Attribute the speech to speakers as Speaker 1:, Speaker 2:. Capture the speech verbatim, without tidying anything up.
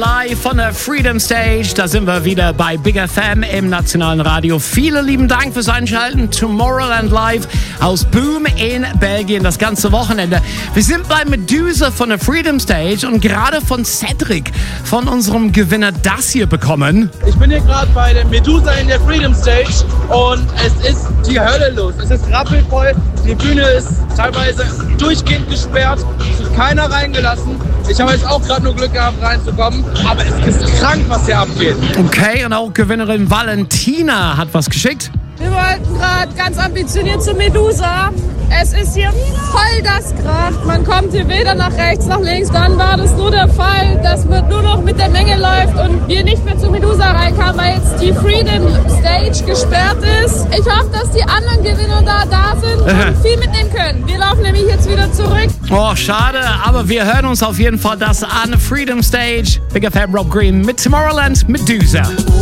Speaker 1: live von der Freedom Stage. Da sind wir wieder bei Big F M im nationalen Radio. Vielen lieben Dank fürs Einschalten. Tomorrowland Live aus Boom in Belgien das ganze Wochenende. Wir sind bei Medusa von der Freedom Stage und gerade von Cedric, von unserem Gewinner, das hier bekommen.
Speaker 2: Ich bin hier gerade bei der Medusa in der Freedom Stage und es ist die Hölle los. Es ist rappelvoll, die Bühne ist teilweise durchgehend gesperrt, es wird keiner reingelassen. Ich habe jetzt auch gerade nur Glück gehabt, reinzukommen, aber es ist krank, was hier abgeht.
Speaker 1: Okay, und auch Gewinnerin Valentina hat was geschickt.
Speaker 3: Wir wollten gerade ganz ambitioniert zur Medusa. Es ist hier voll das Grad. Man kommt hier weder nach rechts, nach links. Dann war das nur der Fall, dass man nur noch mit der Menge läuft und wir nicht mehr zur Medusa reinkamen, weil jetzt die Freedom Stage gesperrt ist. Ich hoffe, dass die anderen Gewinner da da sind und viel mitnehmen können. Wir laufen nämlich jetzt wieder zurück.
Speaker 1: Oh, schade, aber wir hören uns auf jeden Fall das an. Freedom Stage, Big F M, Rob Green mit Tomorrowland Medusa.